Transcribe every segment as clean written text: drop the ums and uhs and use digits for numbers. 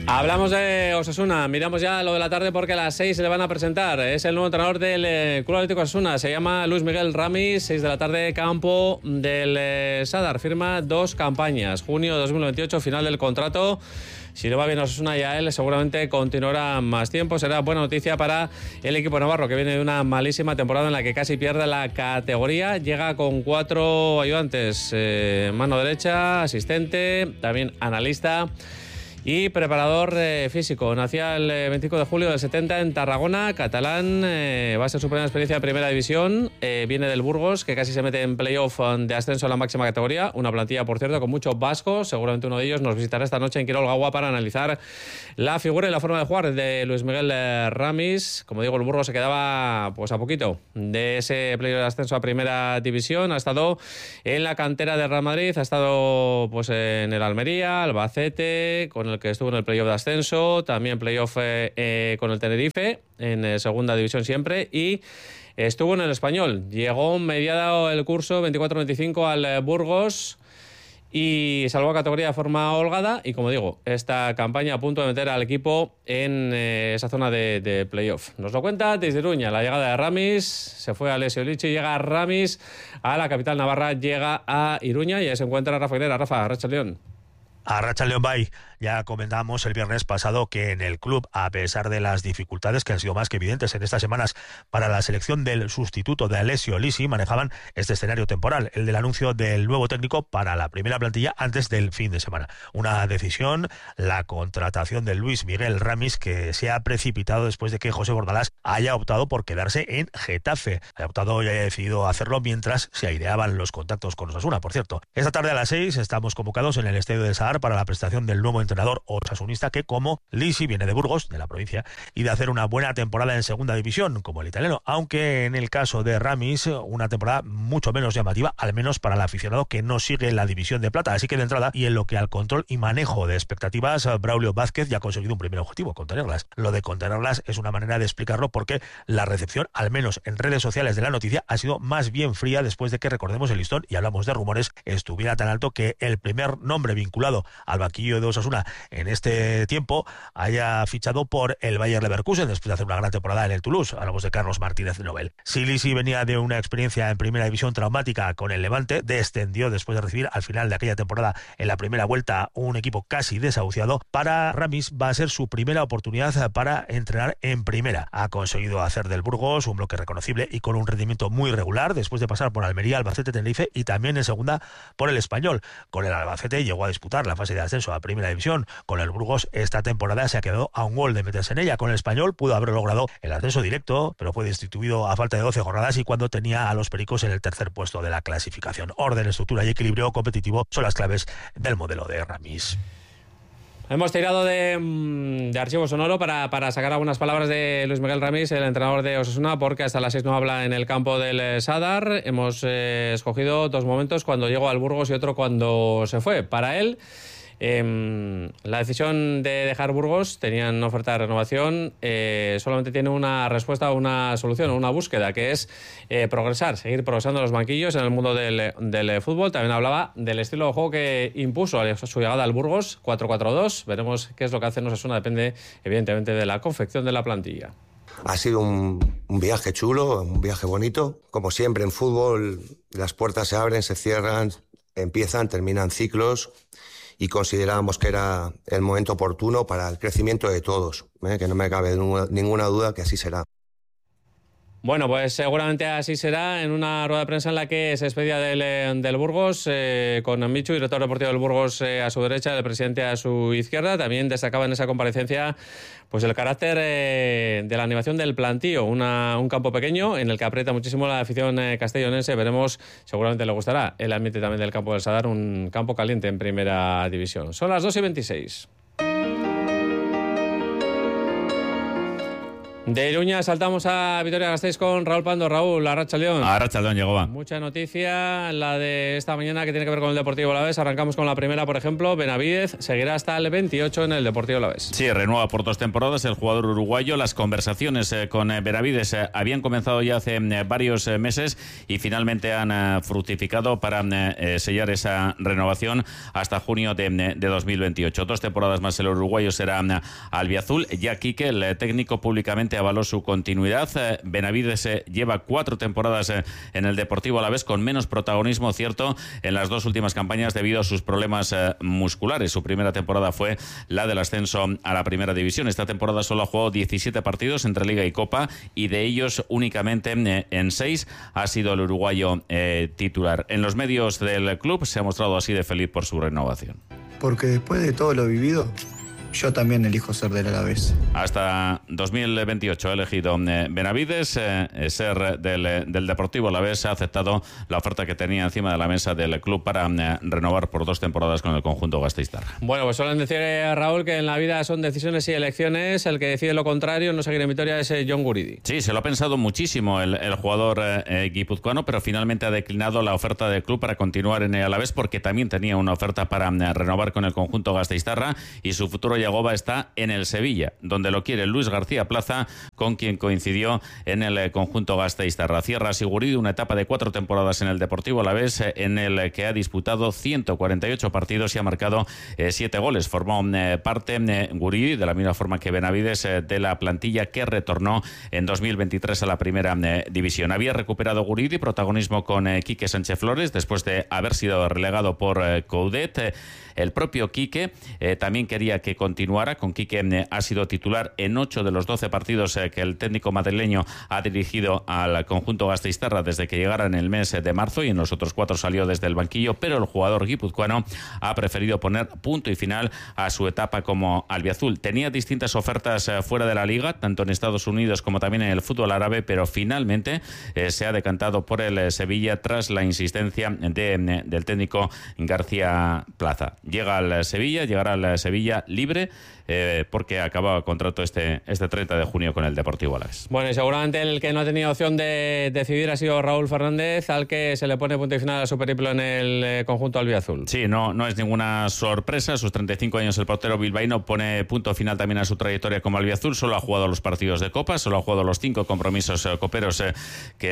Hablamos de Osasuna, miramos ya lo de la tarde porque a las 6 se le van a presentar. Es el nuevo entrenador del Club Atlético Osasuna, se llama Luis Miguel Ramis, 6 de la tarde, campo del Sadar. Firma 2 campañas, junio de 2028, final del contrato. Si le va bien a Osasuna y a él, seguramente continuará más tiempo. Será buena noticia para el equipo navarro, que viene de una malísima temporada en la que casi pierde la categoría. Llega con 4 ayudantes, mano derecha, asistente, también analista y preparador físico. Nacía el 25 de julio del 70 en Tarragona, catalán. Va a ser su primera experiencia en primera división. Viene del Burgos, que casi se mete en playoff de ascenso a la máxima categoría. Una plantilla, por cierto, con muchos vascos. Seguramente uno de ellos nos visitará esta noche en Quirol Gaua para analizar la figura y la forma de jugar de Luis Miguel Ramis. Como digo, el Burgos se quedaba pues a poquito de ese playoff de ascenso a primera división. Ha estado en la cantera de Real Madrid, ha estado pues en el Almería, Albacete, con el que estuvo en el playoff de ascenso, también playoff con el Tenerife, en segunda división siempre, y estuvo en el Español. Llegó mediado el curso 24-25 al Burgos y salvó categoría de forma holgada, y como digo, esta campaña a punto de meter al equipo en esa zona de playoff. Nos lo cuenta desde Iruña, la llegada de Ramis. Se fue a Alessio Lichi, llega Ramis a la capital navarra, llega a Iruña, y ahí se encuentra Rafa Aguilera. Rafa, Arratsaldeon. Arratsaldeon Bay. Ya comentamos el viernes pasado que en el club, a pesar de las dificultades que han sido más que evidentes en estas semanas para la selección del sustituto de Alessio Lici, manejaban este escenario temporal, el del anuncio del nuevo técnico para la primera plantilla antes del fin de semana. Una decisión, la contratación de Luis Miguel Ramis, que se ha precipitado después de que José Bordalás haya optado por quedarse en Getafe. Ha optado y haya decidido hacerlo mientras se aireaban los contactos con Osasuna, por cierto. Esta tarde a las 6 estamos convocados en el Estadio del Sadar para la prestación del nuevo entrenador osasunista, que como Lici viene de Burgos, de la provincia, y de hacer una buena temporada en segunda división como el italiano, aunque en el caso de Ramis una temporada mucho menos llamativa, al menos para el aficionado que no sigue la división de plata. Así que de entrada, y en lo que al control y manejo de expectativas, Braulio Vázquez ya ha conseguido un primer objetivo: contenerlas. Lo de contenerlas es una manera de explicarlo porque la recepción, al menos en redes sociales, de la noticia ha sido más bien fría después de que, recordemos, el listón, y hablamos de rumores, estuviera tan alto que el primer nombre vinculado al banquillo de Osasuna en este tiempo haya fichado por el Bayer Leverkusen después de hacer una gran temporada en el Toulouse. Hablamos de Carlos Martínez Nobel. Si Lici venía de una experiencia en primera división traumática con el Levante, descendió después de recibir al final de aquella temporada en la primera vuelta un equipo casi desahuciado. Para Ramis va a ser su primera oportunidad para entrenar en primera. Ha conseguido hacer del Burgos un bloque reconocible y con un rendimiento muy regular después de pasar por Almería, Albacete, Tenerife y también en segunda por el Español. Con el Albacete llegó a disputar la fase de ascenso a primera división. Con el Burgos esta temporada se ha quedado a un gol de meterse en ella. Con el Español pudo haber logrado el ascenso directo, pero fue destituido a falta de 12 jornadas y cuando tenía a los Pericos en el tercer puesto de la clasificación. Orden, estructura y equilibrio competitivo son las claves del modelo de Ramis. Hemos tirado de archivo sonoro para sacar algunas palabras de Luis Miguel Ramis, el entrenador de Osasuna, porque hasta las 6 no habla en el campo del Sadar. Hemos escogido 2 momentos, cuando llegó al Burgos y otro cuando se fue. Para él, la decisión de dejar Burgos, tenían oferta de renovación, solamente tiene una respuesta, una solución, una búsqueda, que es progresar, seguir progresando en los banquillos en el mundo del fútbol. También hablaba del estilo de juego que impuso a su llegada al Burgos, 4-4-2. Veremos qué es lo que hace en Osasuna, depende evidentemente de la confección de la plantilla. Ha sido un viaje chulo, un viaje bonito. Como siempre en fútbol, las puertas se abren, se cierran, empiezan, terminan ciclos, y considerábamos que era el momento oportuno para el crecimiento de todos, que no me cabe ninguna duda que así será. Bueno, pues seguramente así será. En una rueda de prensa en la que se despedía del Burgos, con Michu, director deportivo del Burgos, a su derecha, el presidente a su izquierda. También destacaba en esa comparecencia pues el carácter de la animación del plantío. Un campo pequeño en el que aprieta muchísimo la afición castellonense. Veremos, seguramente le gustará el ambiente también del campo del Sadar, un campo caliente en primera división. Son las 2:26. De Iruña saltamos a Vitoria-Gasteiz con Raúl Pando. Raúl, arratsaldeon. Arratsaldeon, llegó. Mucha noticia, la de esta mañana que tiene que ver con el Deportivo Alavés. Arrancamos con la primera, por ejemplo. Benavidez seguirá hasta el 28 en el Deportivo Alavés. Sí, renueva por 2 temporadas el jugador uruguayo. Las conversaciones con Benavidez habían comenzado ya hace varios meses y finalmente han fructificado para sellar esa renovación hasta junio de 2028. 2 temporadas más el uruguayo será albiazul. Ya Quique, el técnico, públicamente avaló su continuidad. Benavidez lleva 4 temporadas en el Deportivo Alavés con menos protagonismo, cierto, en las 2 últimas campañas debido a sus problemas musculares. Su primera temporada fue la del ascenso a la primera división. Esta temporada solo ha jugado 17 partidos entre Liga y Copa y de ellos únicamente en 6 ha sido el uruguayo titular. En los medios del club se ha mostrado así de feliz por su renovación. Porque después de todo lo vivido, yo también elijo ser del Alavés. Hasta 2028 ha elegido Benavidez ser del Deportivo Alavés. Ha aceptado la oferta que tenía encima de la mesa del club para renovar por 2 temporadas con el conjunto gasteiztarra. Bueno, pues suelen decir, Raúl, que en la vida son decisiones y elecciones. El que decide lo contrario, no seguir en Vitoria, es Jon Guridi. Sí, se lo ha pensado muchísimo el jugador guipuzcoano, pero finalmente ha declinado la oferta del club para continuar en el Alavés porque también tenía una oferta para renovar con el conjunto gasteiztarra y su futuro Yagoba está en el Sevilla, donde lo quiere Luis García Plaza, con quien coincidió en el conjunto gasteiztarra. Cierra así Guridi una etapa de 4 temporadas en el Deportivo Alavés, en el que ha disputado 148 partidos y ha marcado 7 goles. Formó parte Guridi, de la misma forma que Benavidez, de la plantilla que retornó en 2023 a la primera división. Había recuperado Guridi protagonismo con Quique Sánchez Flores después de haber sido relegado por Coudet. El propio Quique también quería que continuara. Con Quique ha sido titular en 8 de los 12 partidos que el técnico madrileño ha dirigido al conjunto gasteiztarra desde que llegara en el mes de marzo, y en los otros 4 salió desde el banquillo, pero el jugador guipuzcoano ha preferido poner punto y final a su etapa como albiazul. Tenía distintas ofertas fuera de la liga, tanto en Estados Unidos como también en el fútbol árabe, pero finalmente se ha decantado por el Sevilla tras la insistencia del técnico García Plaza. Llegará al Sevilla libre porque acaba contrato este 30 de junio con el Deportivo Alavés. Bueno, y seguramente el que no ha tenido opción de decidir ha sido Raúl Fernández, al que se le pone punto y final a su periplo en el conjunto albiazul. Sí, no es ninguna sorpresa. A sus 35 años el portero bilbaíno pone punto final también a su trayectoria como albiazul. Solo ha jugado los partidos de Copa, solo ha jugado los 5 compromisos coperos que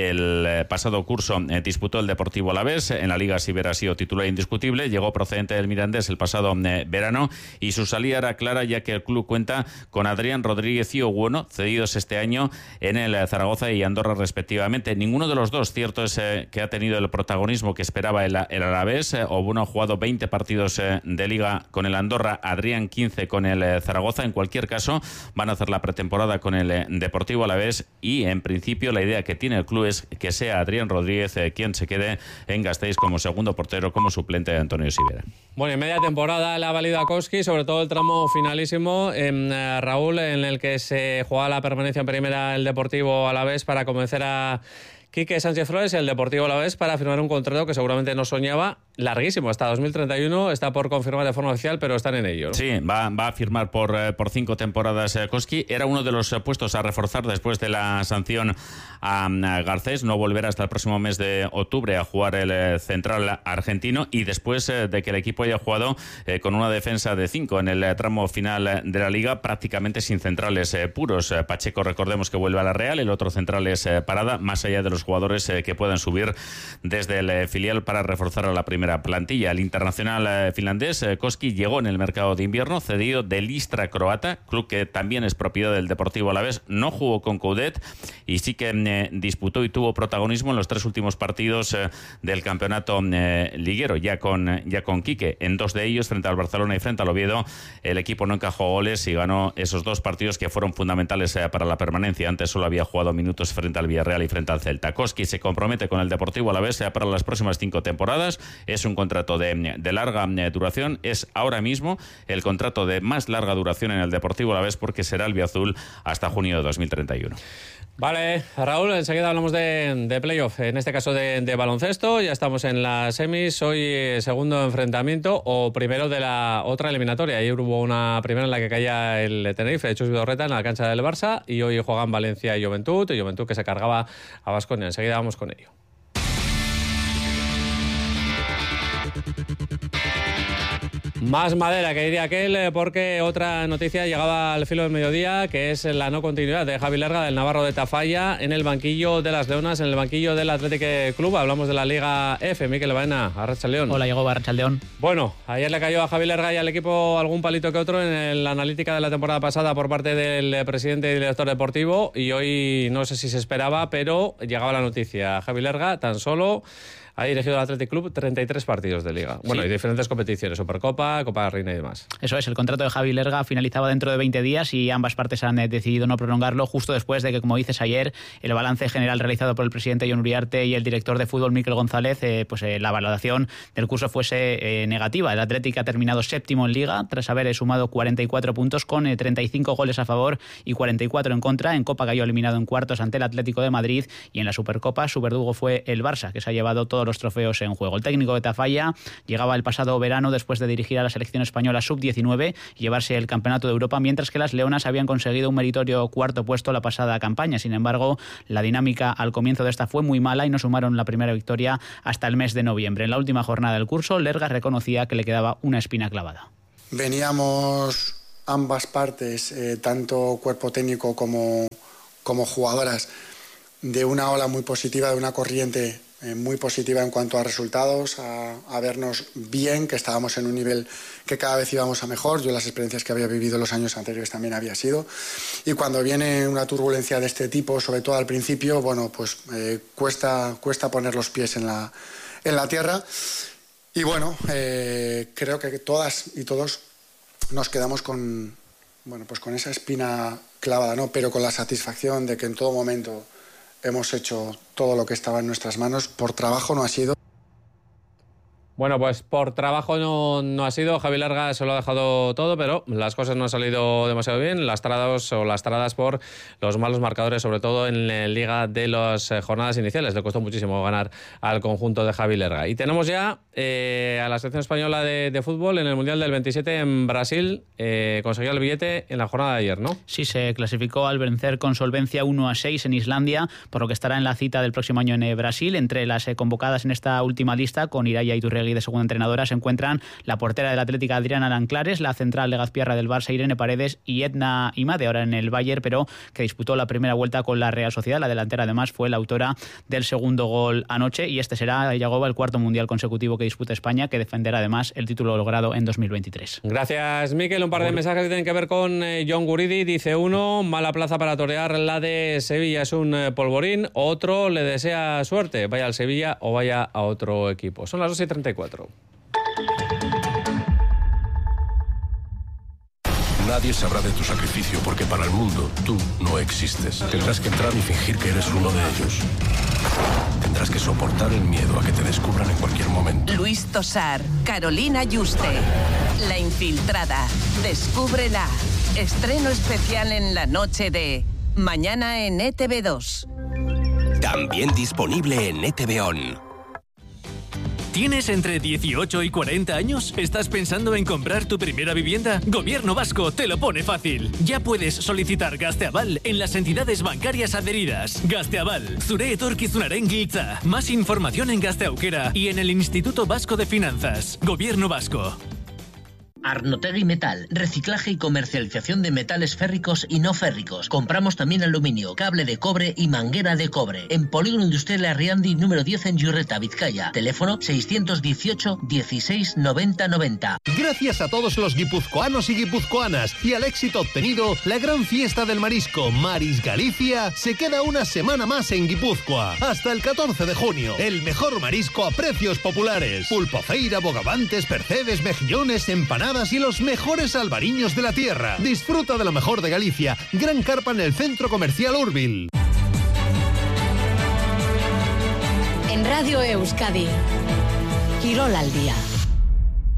el pasado curso disputó el Deportivo Alavés. En la Liga Sibera ha sido titular indiscutible. Llegó procedente del Mirandés el pasado verano y su salida era clara, ya que el club cuenta con Adrián Rodríguez y Oguono, cedidos este año en el Zaragoza y Andorra respectivamente. Ninguno de los dos, cierto, es que ha tenido el protagonismo que esperaba el Alavés. Oguono ha jugado 20 partidos de Liga con el Andorra, Adrián 15 con el Zaragoza. En cualquier caso, van a hacer la pretemporada con el Deportivo Alavés y en principio la idea que tiene el club es que sea Adrián Rodríguez quien se quede en Gasteiz como segundo portero, como suplente de Antonio Sibera. Bueno, en media temporada le ha valido a Koski, sobre todo el tramo finalísimo, Raúl, en el que se jugaba la permanencia en primera el Deportivo Alavés para convencer a Quique Sánchez Flores, el Deportivo Alavés, para firmar un contrato que seguramente no soñaba, larguísimo, hasta 2031, está por confirmar de forma oficial, pero están en ello, ¿no? Sí, va a firmar por 5 temporadas Koski. Era uno de los puestos a reforzar después de la sanción a Garcés. No volverá hasta el próximo mes de octubre a jugar el central argentino, y después de que el equipo haya jugado con una defensa de 5 en el tramo final de la Liga, prácticamente sin centrales puros. Pacheco, recordemos que vuelve a la Real, el otro central es Parada, más allá de los jugadores que puedan subir desde el filial para reforzar a la primera plantilla. El internacional finlandés Koski llegó en el mercado de invierno cedido del Istra croata, club que también es propiedad del Deportivo Alavés. No jugó con Coudet y sí que disputó y tuvo protagonismo en los 3 últimos partidos del campeonato liguero, ya con Quique. En 2 de ellos, frente al Barcelona y frente al Oviedo, el equipo no encajó goles y ganó esos 2 partidos que fueron fundamentales para la permanencia. Antes solo había jugado minutos frente al Villarreal y frente al Celta. Koski se compromete con el Deportivo Alavés para las próximas 5 temporadas. es un contrato de larga duración. Es ahora mismo el contrato de más larga duración en el Deportivo Alavés porque será albiazul hasta junio de 2031. Vale, Raúl, enseguida hablamos de playoff, en este caso de baloncesto. Ya estamos en las semis, hoy segundo enfrentamiento o primero de la otra eliminatoria. Ayer hubo una primera en la que caía el Tenerife, Chus Vidorreta, en la cancha del Barça, y hoy juegan Valencia y Juventud que se cargaba a Baskonia. Enseguida vamos con ello. Más madera, que diría aquel, porque otra noticia llegaba al filo del mediodía, que es la no continuidad de Javi Lerga, del navarro de Tafalla, en el banquillo de las Leonas, en el banquillo del Athletic Club. Hablamos de la Liga F. Mikel Baena, Arratsaldeon. Hola, Iago, Arratsaldeon. Bueno, ayer le cayó a Javi Lerga y al equipo algún palito que otro en la analítica de la temporada pasada por parte del presidente y director deportivo, y hoy no sé si se esperaba, pero llegaba la noticia. Javi Lerga tan solo ha dirigido al Athletic Club 33 partidos de Liga. Bueno, sí. Y diferentes competiciones, Supercopa, Copa de Reina y demás. Eso es, el contrato de Javi Lerga finalizaba dentro de 20 días y ambas partes han decidido no prolongarlo justo después de que, como dices ayer, el balance general realizado por el presidente Jon Uriarte y el director de fútbol Mikel González, la valoración del curso fuese negativa. El Athletic ha terminado séptimo en Liga tras haber sumado 44 puntos con 35 goles a favor y 44 en contra. En Copa cayó eliminado en cuartos ante el Atlético de Madrid y en la Supercopa su verdugo fue el Barça, que se ha llevado todos los trofeos en juego. El técnico de Tafalla llegaba el pasado verano después de dirigir a la selección española sub-19 y llevarse el campeonato de Europa, mientras que las Leonas habían conseguido un meritorio cuarto puesto la pasada campaña. Sin embargo, la dinámica al comienzo de esta fue muy mala y no sumaron la primera victoria hasta el mes de noviembre. En la última jornada del curso, Lerga reconocía que le quedaba una espina clavada. Veníamos ambas partes, tanto cuerpo técnico como jugadoras, de una ola muy positiva, de una corriente muy positiva en cuanto a resultados, a vernos bien, que estábamos en un nivel que cada vez íbamos a mejor. Yo las experiencias que había vivido los años anteriores también había sido. Y cuando viene una turbulencia de este tipo, sobre todo al principio, bueno, pues cuesta poner los pies en la tierra. Y bueno, creo que todas y todos nos quedamos con esa espina clavada, ¿no? Pero con la satisfacción de que en todo momento hemos hecho todo lo que estaba en nuestras manos. Por trabajo no ha sido. Bueno, pues por trabajo no ha sido. Javi Lerga se lo ha dejado todo, pero las cosas no han salido demasiado bien. Lastradas por los malos marcadores, sobre todo en la Liga de las jornadas iniciales. Le costó muchísimo ganar al conjunto de Javi Lerga. Y tenemos ya a la selección española de fútbol en el Mundial del 27 en Brasil. Consiguió el billete en la jornada de ayer, ¿no? Sí, se clasificó al vencer con solvencia 1-6 en Islandia, por lo que estará en la cita del próximo año en Brasil. Entre las convocadas en esta última lista, con Iraya Iturregui de segunda entrenadora, se encuentran la portera del Atlético Adriana Lanclares, la central de Gazpierra del Barça Irene Paredes y Edna Imade, ahora en el Bayern, pero que disputó la primera vuelta con la Real Sociedad. La delantera además fue la autora del segundo gol anoche, y este será, Yagoba, el cuarto mundial consecutivo que disputa España, que defenderá además el título logrado en 2023. Gracias, Mikel. Un par de mensajes que tienen que ver con John Guridi. Dice uno: mala plaza para torear la de Sevilla, es un polvorín. Otro le desea suerte, vaya al Sevilla o vaya a otro equipo. Son las 2:34. Nadie sabrá de tu sacrificio porque para el mundo tú no existes. Tendrás que entrar y fingir que eres uno de ellos. Tendrás que soportar el miedo a que te descubran en cualquier momento. Luis Tosar, Carolina Yuste, La Infiltrada. Descúbrela. Estreno especial en la noche de mañana en ETV2. También disponible en ETV On. ¿Tienes entre 18 y 40 años? ¿Estás pensando en comprar tu primera vivienda? Gobierno Vasco te lo pone fácil. Ya puedes solicitar Gazteaval en las entidades bancarias adheridas. Gazteaval, zure etorkizunaren giltza. Más información en Gazteaukera y en el Instituto Vasco de Finanzas. Gobierno Vasco. Arnotegui Metal, reciclaje y comercialización de metales férricos y no férricos. Compramos también aluminio, cable de cobre y manguera de cobre. En Polígono Industrial Arriandi, número 10 en Yurreta, Vizcaya. Teléfono 618 16 90 90. Gracias a todos los guipuzcoanos y guipuzcoanas y al éxito obtenido, la gran fiesta del marisco Maris Galicia se queda una semana más en Guipúzcoa. Hasta el 14 de junio. El mejor marisco a precios populares. Pulpofeira, bogavantes, percebes, mejillones, empanadas y los mejores albariños de la tierra. Disfruta de lo mejor de Galicia. Gran carpa en el Centro Comercial Urbil. En Radio Euskadi, Quirol al día.